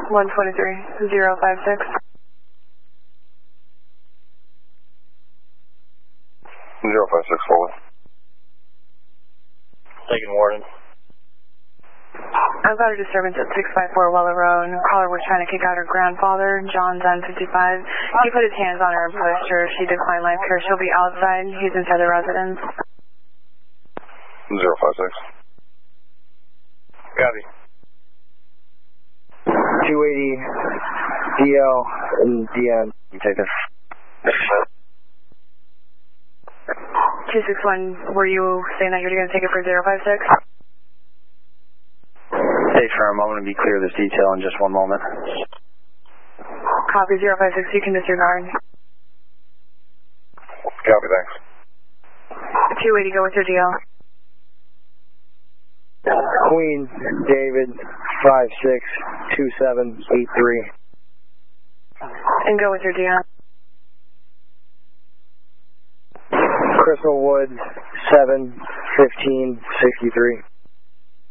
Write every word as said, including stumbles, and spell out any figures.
one twenty-three, zero five six. zero five six, forward. Taking warning. I've got a disturbance at six five four Weller Road. Caller was trying to kick out her grandfather, John Dunn, fifty-five. He put his hands on her and pushed her. She declined life care. She'll be outside. He's inside the residence. zero five six. Copy. two eighty D L and D N. Take this. two six one, were you saying that you're going to take it for zero five six? Stay firm. I'm going to be clear of this detail in just one moment. Copy zero five six, you can disregard. Copy, thanks. two eighty, go with your D L. Queen David five six two seven eight three. And go with your D L. Crystal Woods seven fifteen sixty-three.